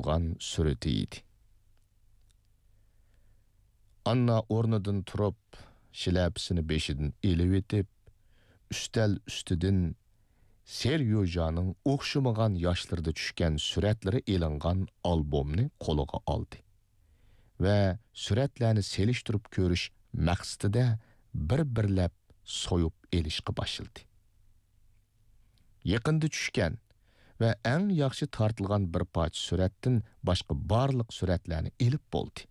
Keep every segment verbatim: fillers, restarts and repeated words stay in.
turgan sureti idi. Anna ornidan turib, şiläpsini beşidin elip etip, üstel üstüdün Seryojanın oxşumagan yaşlarda düşkən süretleri elingan albomni qoluğa aldı. Ve süretlerini seliştirip görüş məqsədində bir-birləb soyup elişqi başıldı. Yakında düşkən ve en yaxşı tartılgan bir parça sürettin başka barlıq süretlerini elip boldu.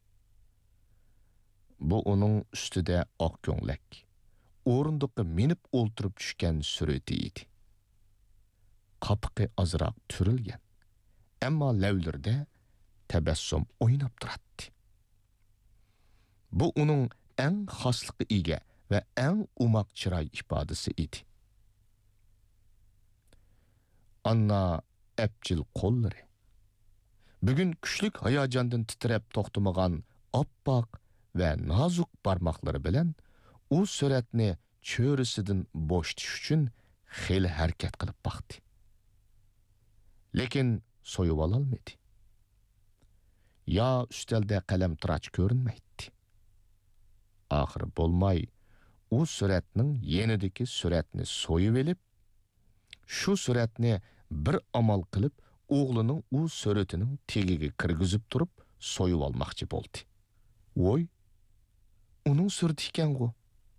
Bu onun üstüde ak göңlek, orunduqı minip olturup düşkən süreti idi. Kapıqı azırak türülgen, emma levlerde tebessüm oynap duratdı. Bu onun en haslıqı ige ve en umak çıray ifadesi idi. Anna epcil kolları, bugün küçlük hayacandan titrep toxtumagan appak ve nazuk parmakları bilen o suretni çörüsüdün boş düş üçün xeyli hareket kılıp baktı. Lekin soyup alalmadı. Ya üstelde kalem tıraç görünmeydi. Ahır bolmay, o suretnin yenideki suretni soyup elip, şu suretni bir amal kılıp, oğlunun o suretinin tegigi kırgızıp durup soyup almakçı boldu. Oy, onun sureti iken go.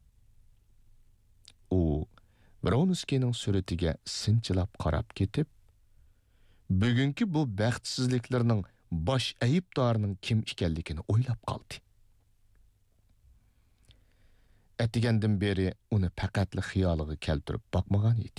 O, Vronski'nin suretiga sinchilap qarab ketip, bugünkü bu baxtsizliklarning baş ayıpdarının kim ekanligini o'ylab qaldi. Etigendan beri uni faqatli xiyoliga keltirib bakmagan edi.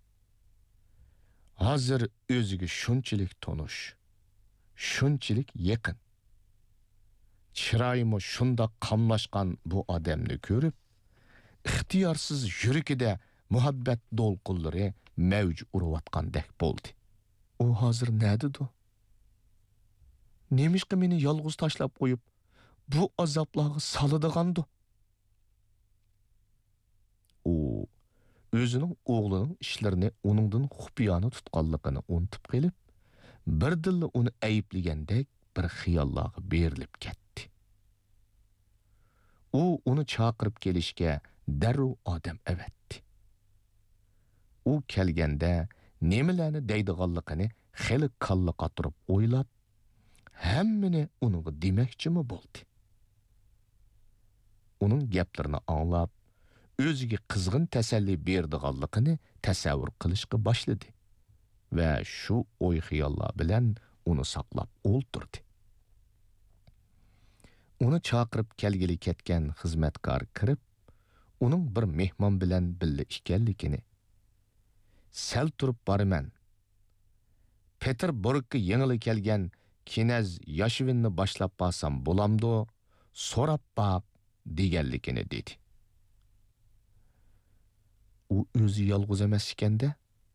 Hazır o'ziga shunchalik tonush, shunchalik yaqin. Chiroyimi shunda qamlashgan bu odamni ko'rib, ixtiyorsiz yuragida muhabbat do'lqinlari mavj urayotgandek bo'ldi. O hazır nədir o? Nemişqi meni yalğız taşlap qoyup, bu azaplağı salıdığandı. O, özünün oğlunun işlerini onundan xupiyanı tutqanlıqını unutup gelip, bir dilli onu ayıpligəndək bir xiyallağı berilip ketdi. O, onu çağırıp gelişke dərru adam evetti. O kelgende nemilerini deydiğallıqını xeli kallıqa turib oylap, hemmini onun demekçi mi boldu? Onun geplerini anlap, özüge kızgın təsəlli berdiğallıqını təsəvvür qilishqi başladı ve şu oy xiyallar bilen onu saqlap olturdu. Onu çağırıp kelgili ketken xizmetkar kirib, onun bir mehman bilen billi işkellikini sel turup barımen. Peterburg'ga yengili kelgen Kinez Yashivinni başlap basam bulamdı, sorap bak degenlikini dedi. O özü yalğız emas ekende.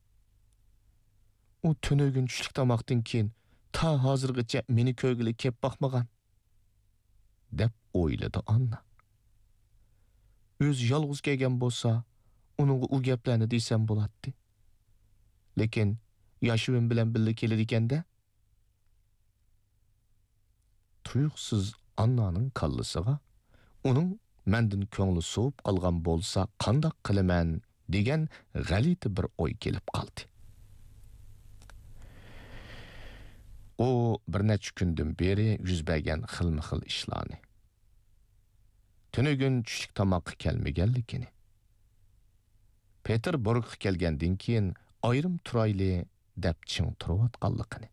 O tönögün çüşlük tamaqdan keyin ta hazırgıça meni köygili kep bakmagan. Dep oyladı Anna. Öz yalğız kelgen bolsa, onun o geplerini deysem bolatdı. Lekin Yashivin bilen birlikte kelir ekende, tuyuqsuz Anna'nın kallısıga, onun mendin köngli soğup qalgan bolsa qandaq qilaman degan g'alati bir oy kelib qaldi. O bir necha kundan beri yuz bergan xilma-xil ishlarni, tünügün tushlik tamoqqa kelmaganligini, Peterburg'ga kelgandan keyin ayrim turayli deb ching turayotganligini,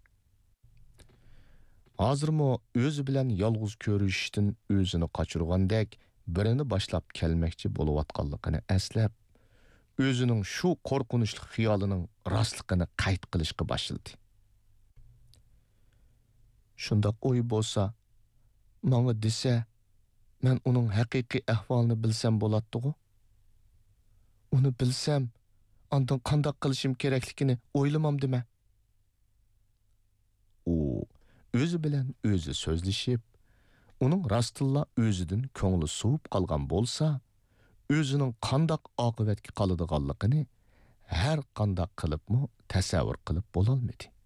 hozirmi o'zi bilan yolg'iz ko'rishishdan o'zini qochirgandek birini boshlab kelmoqchi bo'layotganligini eslab, o'zining shu qo'rqinchli xiyolining rostligini qayd qilishga boshladi. Shundoq o'y bo'lsa, menga desa, men uning haqiqiy ahvolini bilsam bo'ladi-ku. Uni bilsam, ondan qanday qilishim kerakligini o'ylamam dema. U o'zi bilan o'zi so'zlashib, uning rostilla o'zidan ko'ngli suvib qolgan bo'lsa, o'zining qanday oqibatga qoladiganligini har qanday qilibmi tasavvur qilib bo'lolmadi.